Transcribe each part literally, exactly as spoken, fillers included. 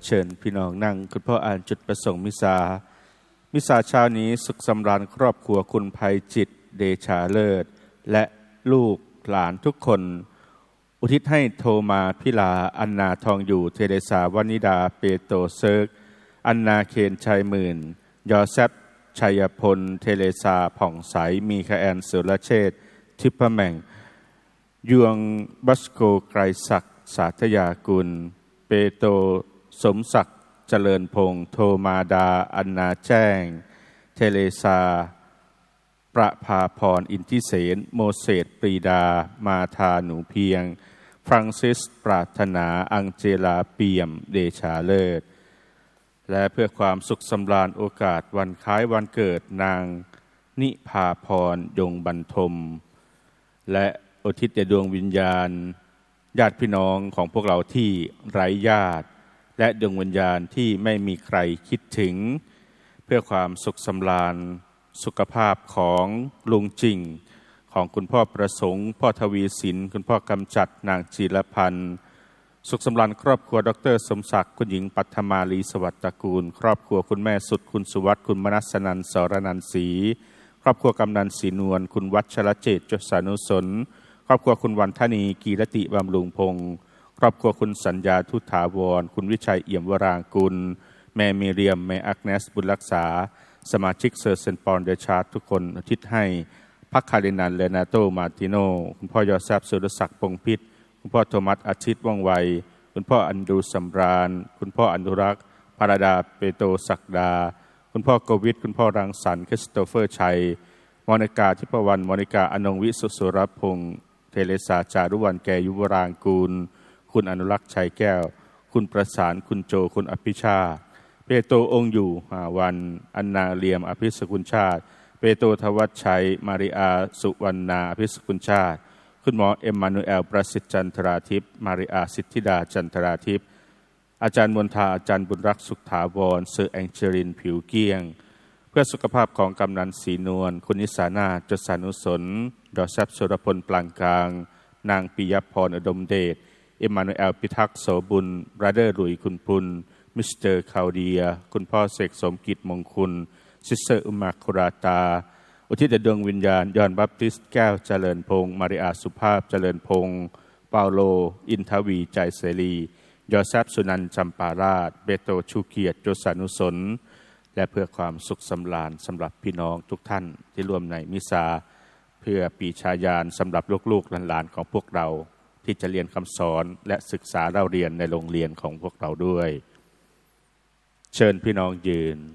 เชิญพี่น้องนั่งคุณพ่ออ่านจุดประสงค์มิสามิสาเช้านี้สุขสำราญครอบครัวคุณภัยจิตเดชาเลิศและลูกหลานทุกคนอุทิศให้โทมาพิลาอันนาทองอยู่เทเรซาวนิดาเปโตเซิร์กอันนาเคนชัยหมื่นยอเซฟชัยพลเทเรซาผ่องใสมีคาแอนสุรเชษฐ์ทิพแม่งยวงบัสโกไกรศักดิ์สาธยากุลเปโตสมศักดิ์เจริญพงษ์โทมาดาอันนาแจ้งเทเรซาประภาพรอินทิเสนโมเสสปรีดามาธาหนูเพียงฟรังซิสปรารถนาอังเจลาเปียมเดชาเลิศและเพื่อความสุขสำราญโอกาสวันคล้ายวันเกิดนางนิภาพรยงบรรทมและอุทิศแด่ดวงวิญญาณญาติพี่น้องของพวกเราที่ไร้ญาติและดวงวิญญาณที่ไม่มีใครคิดถึงเพื่อความสุขสำราญสุขภาพของลุงจริงของคุณพ่อประสงค์พ่อทวีสินคุณพ่อกำจัดนางจีรพันธ์สุขสำราญครอบครัวดรสมศักดิ์คุณหญิงปัทมาลีสวัสดิ์ตระกูลครอบครัวคุณแม่สุดคุณสุวัฒน์คุณมนัสนันท์สรนันท์ศรีครอบครัวกำนันศรีนวลคุณวัชรเจตจสานุสนครอบครัวคุณวันธนีกีรติบำรุงพงศ์ครอบครัวคุณสัญญาทุถาวรคุณวิชัยเอี่ยมวรางกุลแม่มิเรียมแม่อักเนสบุญรักษาสมาชิกเซอร์เซนปอนเดชาร์ทุกคนอุทิศให้พักคารินันเลนาโตมาติโนคุณพ่อยอแซฟสุรศักดิ์พงพิษคุณพ่อโทมัสอาทิตย์ว่องไวคุณพ่ออันดูสำราญคุณพ่ออนุรักษ์พาราดาเปโตศักดาคุณพ่อโกวิทคุณพ่อรังสรรค์คริสโตเฟอร์ชัยมอนิกาทิพวรรณมอนิกาอนงวิสุสุรพงษ์เทเลสาจารุวรรณแกยุวรางกูลคุณอนุรักษ์ชัยแก้วคุณประสานคุณโจคุณอภิชาเปโตองค์อยู่หาวันอันนาเลียมอภิสกุลชาติเปโตทวัชชัยมาริอาสุวรรณาอภิสกุลชาติคุณหมอเอ็มมานูเอลประสิทธิ์จันทราทิพย์มาริอาสิทธิดาจันทราทิพย์อาจารย์มนทาอาจารย์บุญรักษ์สุขถาวรเซอร์แองเจลินผิวเกี้ยงเพื่อสุขภาพของกำนันศรีนวลคุณนิสานาจสานุสนดอแซบสุรพลปลางกลางนางปิยพรอุดมเดชเอ็มมานูเอลพิทักษ์โสบุญบราเดอร์หลุยคุณพุนมิสเตอร์คาวเดียคุณพ่อเสกสมกิจมงคลซิสเตอร์อุมาคุราตาอุทิศดวงวิญญาณยอนบัพติสต์แก้วเจริญพงศ์มาริอาสุภาพเจริญพงศ์เปาโลอินทวีใจเสรียอแซฟสุนันท์จำปาราชเบโตชูเกียรติโจสานุสนและเพื่อความสุขสำราญสำหรับพี่น้องทุกท่านที่ร่วมในมิสาเพื่อปีชาญาณสำหรับลูกๆหลานๆของพวกเราที่จะเรียนคำสอนและศึกษาเล่าเรียนในโรงเรียนของพวกเราด้วยเชิญพี่น้องยืน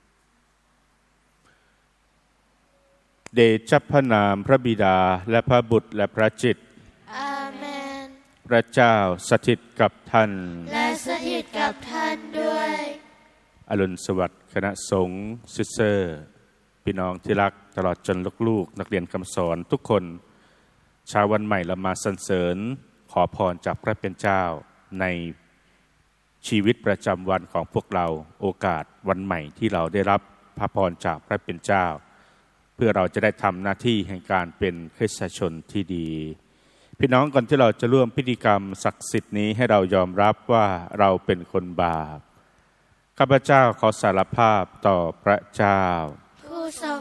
เดชพระนามพระบิดาและพระบุตรและพระจิตอาเมนพระเจ้าสถิตกับท่านและสถิตกับท่านด้วยอรุณสวัสดิ์คณะสงฆ์ซิสเตอร์พี่น้องที่รักตลอดจนลูกๆนักเรียนคำสอนทุกคนเช้าวันใหม่เรามาสรรเสริญขอพรจากพระเป็นเจ้าในชีวิตประจำวันของพวกเราโอกาสวันใหม่ที่เราได้รับพระพรจากพระเป็นเจ้าเพื่อเราจะได้ทำหน้าที่แห่งการเป็นคริสตชนที่ดีพี่น้องก่อนที่เราจะร่วมพิธีกรรมศักดิ์สิทธิ์นี้ให้เรายอมรับว่าเราเป็นคนบาปข้าพเจ้าขอสารภาพต่อพระเจ้า